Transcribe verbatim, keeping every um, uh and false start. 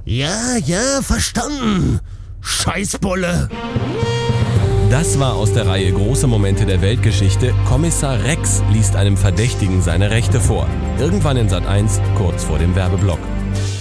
Ja, ja, verstanden. Scheißbulle. Das war aus der Reihe Große Momente der Weltgeschichte. Kommissar Rex liest einem Verdächtigen seine Rechte vor. Irgendwann in Sat eins, kurz vor dem Werbeblock.